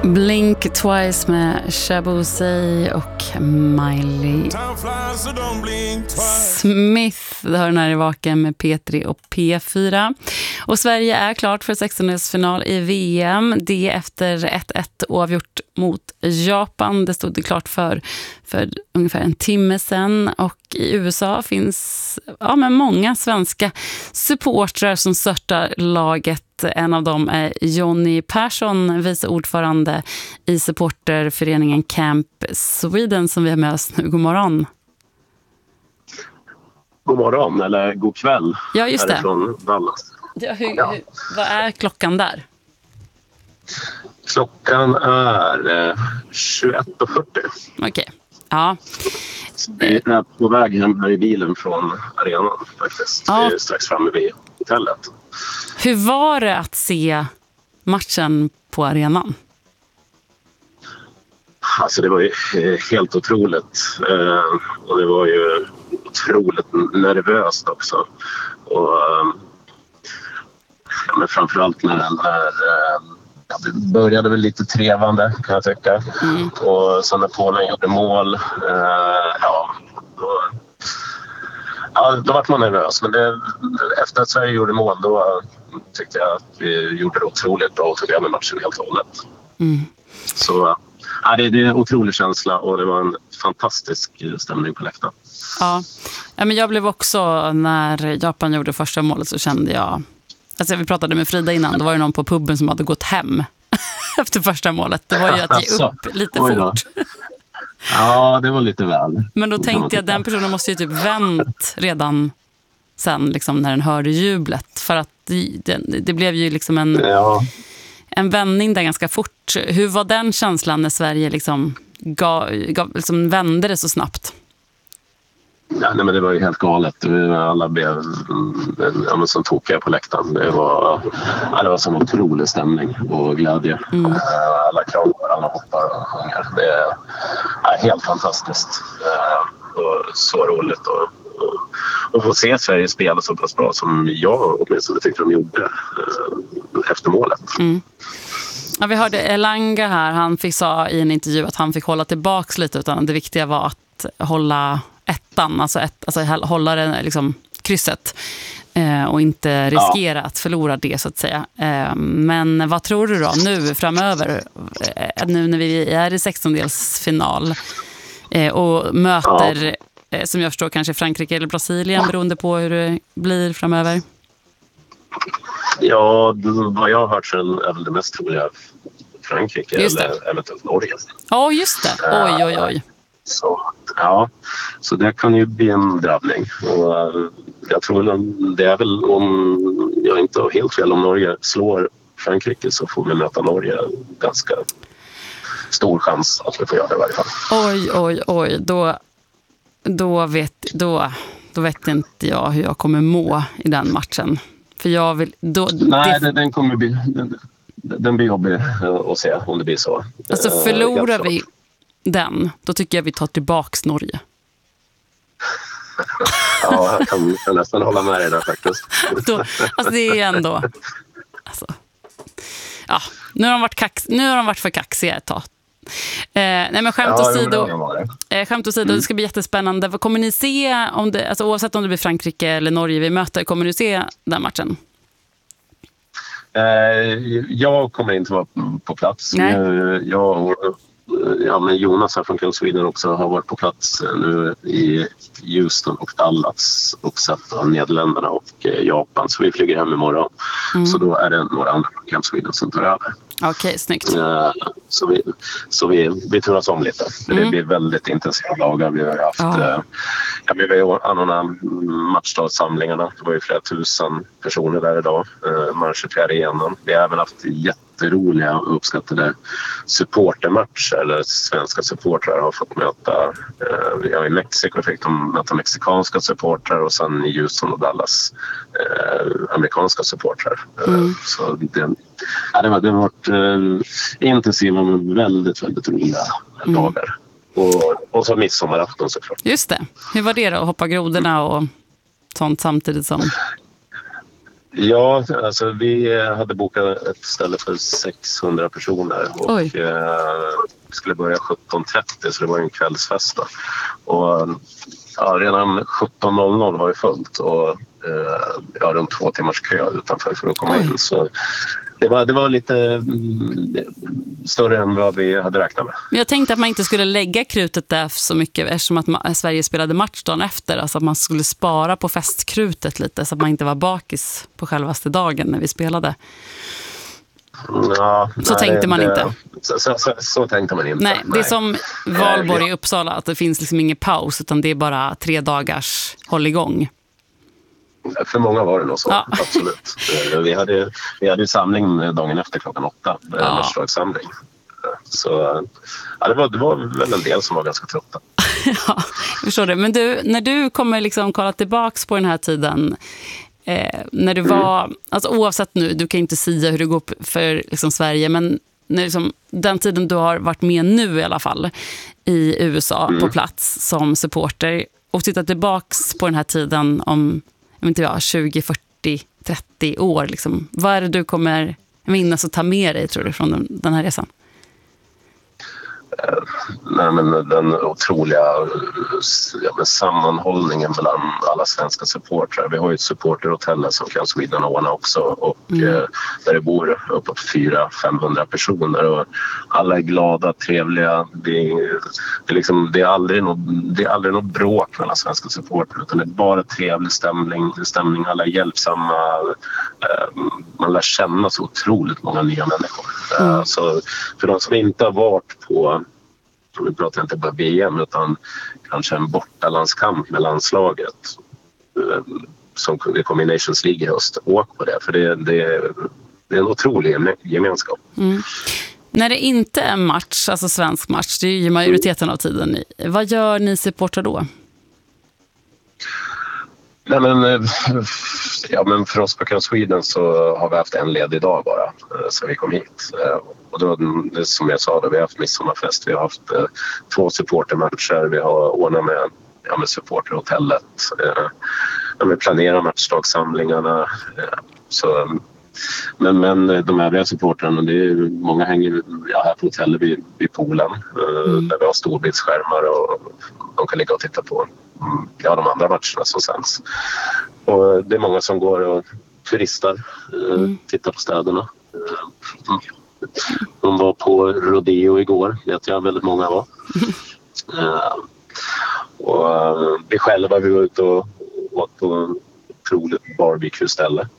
Blink Twice med Shaboozey och Miley Smith. Det hör den här i Vaken med P3 och P4. Och Sverige är klart för 16-delsfinal i VM. Det efter 1-1 oavgjort mot Japan. Det stod det klart för ungefär en timme sedan. Och i USA finns många svenska supportrar som stöttar laget. En av dem är Jonny Persson, vice ordförande i supporterföreningen Camp Sweden som vi har med oss nu. God morgon. God morgon, eller god kväll. Ja, just det. Från Dallas. Vad är klockan där? Klockan är 21:40. Okej. Ja. Vi är på väg hem här i bilen från arenan faktiskt. Ja. Vi är strax framme vid hotellet. Hur var det att se matchen på arenan? Alltså det var ju helt otroligt. Och det var ju otroligt nervöst också. Och men framförallt när det började väl lite trevande kan jag tycka. Och sen när Polen gjorde mål, då var man nervös. Men efter att Sverige gjorde mål då tyckte jag att vi gjorde det otroligt bra och tog över matchen helt och hållet. Så det är en otrolig känsla och det var en fantastisk stämning på läktaren. Ja, men jag blev också, när Japan gjorde första målet så kände jag, alltså vi pratade med Frida innan, då var det någon på puben som hade gått hem efter första målet. Det var ju att ge upp lite fort. Ja, det var lite väl. Men då tänkte jag att den personen måste ju typ vänt redan sen liksom, när den hörde jublet. För att det blev ju liksom en vändning där ganska fort. Hur var den känslan när Sverige liksom vände det så snabbt? Ja, nej, men det var ju helt galet. Alla blev som tokiga på läktaren. Det var som otrolig stämning och glädje. Alla kramar, alla hoppar och sjunger. Det är helt fantastiskt. Och så roligt att få se Sverige spela så pass bra som jag åtminstone tyckte de gjorde efter målet. Ja, vi hörde Elanga här. Han sa i en intervju att han fick hålla tillbaks lite, utan det viktiga var att hålla ettan, alltså hålla det, liksom, krysset och inte riskera att förlora det så att säga. Men vad tror du då nu framöver, nu när vi är i 16-delsfinal och möter som jag förstår kanske Frankrike eller Brasilien beroende på hur det blir framöver? Ja, vad jag har hört så är väl det mest troliga Frankrike eller eventuellt Norge. Ja, just det. Oj. Så det kan ju bli en drabbning. Och jag tror det är väl, om jag inte har helt fel, om Norge slår Frankrike så får vi möta Norge. Ganska stor chans att vi får göra det i varje fall. Oj. Då vet inte jag hur jag kommer må i den matchen. För jag vill... Den kommer bli... Den blir jobbig att se om det blir så. Alltså förlorar vi den, då tycker jag vi tar tillbaks Norge. Ja, jag kan nästan hålla med dig där faktiskt. Alltså det är ändå... Alltså, ja, nu har de varit för kaxiga ett tag. Nej, men skämt åsido, det ska bli jättespännande. Vad kommer ni se om det, alltså oavsett om det blir Frankrike eller Norge vi möter, kommer ni se den matchen? Jag kommer inte vara på plats. Men Jonas här från Camp Sweden också har varit på plats nu i Houston och Dallas och sett av Nederländerna och Japan. Så vi flyger hem imorgon. Så då är det några andra från Camp Sweden som tar över. Okej, snyggt. Så vi turas om lite. Det blir väldigt intensiva dagar. Vi har haft vi har anordnat matchdagssamlingarna. Det var ju flera tusen personer där idag. Man 24 igenom. Vi har även haft jätteroliga och uppskattade supportermatcher eller svenska supportrar har fått möta. I Mexiko fick de möta mexikanska supportrar och sen i Houston och Dallas amerikanska supportrar. Så det har varit intensiva men väldigt, väldigt roliga dagar. Och så midsommarafton såklart. Just det. Hur var det då att hoppa grodorna och sånt samtidigt som... Ja, alltså vi hade bokat ett ställe för 600 personer och vi skulle börja 17.30, så det var en kvällsfest då. Och redan 17.00 var det fullt och runt 2 timmars kö utanför för att komma in. Så det var lite större än vad vi hade räknat med. Jag tänkte att man inte skulle lägga krutet där så mycket eftersom att Sverige spelade match dagen efter. Alltså att man skulle spara på festkrutet lite så att man inte var bakis på självaste dagen när vi spelade. Ja, så tänkte man inte. Så tänkte man inte. Nej, det är som Valborg i Uppsala, att det finns liksom ingen paus utan det är bara 3 dagars håll igång. För många var det nog så, absolut. Vi hade samling dagen efter 8:00, matchlagssamling. Så det var väl en del som var ganska trötta. Ja, jag förstår det. Men du, när du kommer liksom kolla tillbaks på den här tiden, när du var, alltså oavsett nu, du kan inte säga hur det går för liksom Sverige, men när liksom, den tiden du har varit med nu i alla fall i USA på plats som supporter och titta tillbaks på den här tiden om 20, 40, 30 år. Liksom. Vad är det du kommer minnas och ta med dig, tror du, från den här resan? Nej, men den otroliga sammanhållningen mellan alla svenska supportrar. Vi har ju ett supporterhotell som kan Sweden ordna också och där det bor uppåt 400-500 personer och alla är glada, trevliga. Det är aldrig något bråk mellan svenska supportrar, utan det är bara trevlig stämning, alla är hjälpsamma. Man lär känna så otroligt många nya människor. Så för de som inte har varit på, vi pratar inte bara VM utan kanske en bortalandskamp med landslaget som det kom i Nations League i höst, åk på det, för det är en otrolig gemenskap. När det inte är match, alltså svensk match, det är ju majoriteten av tiden. Vad gör ni supportrar då? Nej, men för oss på Camp Sweden så har vi haft en ledig dag bara så vi kom hit. Och då, som jag sa, vi har haft midsommarfest, vi har haft 2 supportermatcher, vi har ordnat med supporterhotellet, vi planerar matchdagssamlingarna. Men de övriga supportrarna, många hänger här på hotellet vid poolen där vi har storbildsskärmar och de kan ligga och titta på de andra matcherna som sänds. Och det är många som går och turistar, tittar på städerna. De var på rodeo igår, vet jag, väldigt många var. Och vi själva, vi var ute och åt på en otroligt barbecue-ställe.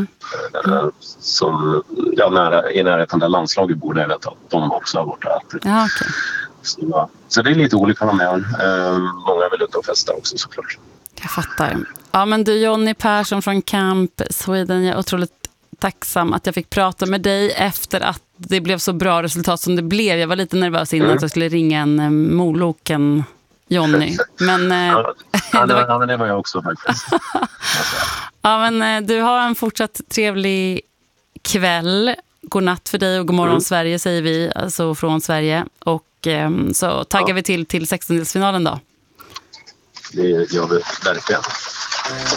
Som i närheten där landslaget bor, jag vet att de också har varit där. Ja, okay. Så det är lite olika med. Många vill ut och festa också, såklart. Jag fattar. Ja, men du, Jonny Persson från Camp Sweden, jag är otroligt tacksam att jag fick prata med dig efter att det blev så bra resultat som det blev. Jag var lite nervös innan att jag skulle ringa en moloken Jonny. Men, men det var jag också faktiskt. Ja, men du har en fortsatt trevlig kväll. God natt för dig och god morgon Sverige, säger vi, alltså från Sverige. Och så taggar vi till 16-delsfinalen då. Det gör vi verkligen.